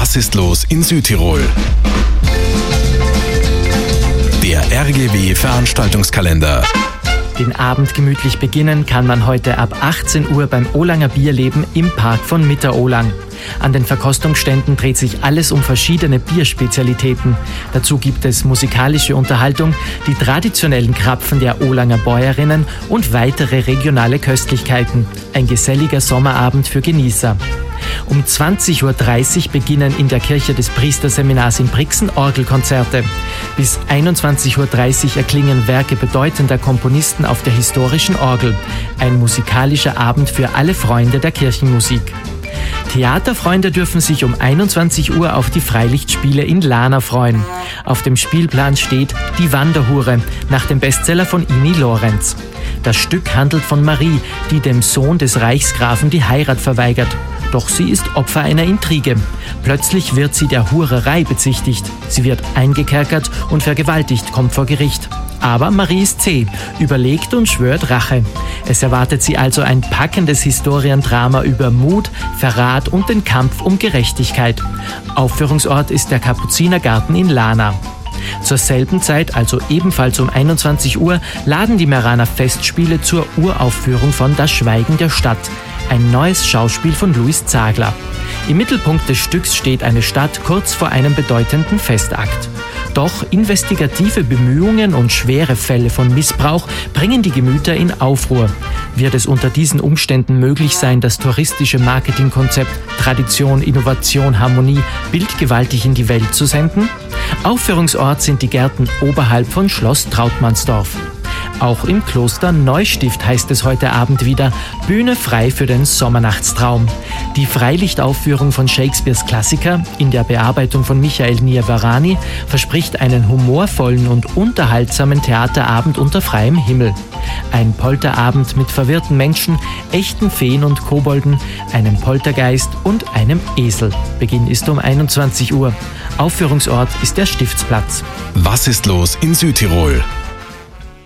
Was ist los in Südtirol? Der RGW Veranstaltungskalender. Den Abend gemütlich beginnen kann man heute ab 18 Uhr beim Olanger Bierleben im Park von Mitterolang. An den Verkostungsständen dreht sich alles um verschiedene Bierspezialitäten. Dazu gibt es musikalische Unterhaltung, die traditionellen Krapfen der Olanger Bäuerinnen und weitere regionale Köstlichkeiten. Ein geselliger Sommerabend für Genießer. Um 20.30 Uhr beginnen in der Kirche des Priesterseminars in Brixen Orgelkonzerte. Bis 21.30 Uhr erklingen Werke bedeutender Komponisten auf der historischen Orgel. Ein musikalischer Abend für alle Freunde der Kirchenmusik. Theaterfreunde dürfen sich um 21 Uhr auf die Freilichtspiele in Lana freuen. Auf dem Spielplan steht Die Wanderhure nach dem Bestseller von Ini Lorenz. Das Stück handelt von Marie, die dem Sohn des Reichsgrafen die Heirat verweigert. Doch sie ist Opfer einer Intrige. Plötzlich wird sie der Hurerei bezichtigt. Sie wird eingekerkert und vergewaltigt, kommt vor Gericht. Aber Marie ist zäh, überlegt und schwört Rache. Es erwartet sie also ein packendes Historiendrama über Mut, Verrat und den Kampf um Gerechtigkeit. Aufführungsort ist der Kapuzinergarten in Lana. Zur selben Zeit, also ebenfalls um 21 Uhr, laden die Meraner Festspiele zur Uraufführung von Das Schweigen der Stadt, ein neues Schauspiel von Louis Zagler. Im Mittelpunkt des Stücks steht eine Stadt kurz vor einem bedeutenden Festakt. Doch investigative Bemühungen und schwere Fälle von Missbrauch bringen die Gemüter in Aufruhr. Wird es unter diesen Umständen möglich sein, das touristische Marketingkonzept Tradition, Innovation, Harmonie bildgewaltig in die Welt zu senden? Aufführungsort sind die Gärten oberhalb von Schloss Trautmannsdorf. Auch im Kloster Neustift heißt es heute Abend wieder Bühne frei für den Sommernachtstraum. Die Freilichtaufführung von Shakespeares Klassiker in der Bearbeitung von Michael Niavarani verspricht einen humorvollen und unterhaltsamen Theaterabend unter freiem Himmel. Ein Polterabend mit verwirrten Menschen, echten Feen und Kobolden, einem Poltergeist und einem Esel. Beginn ist um 21 Uhr. Aufführungsort ist der Stiftsplatz. Was ist los in Südtirol?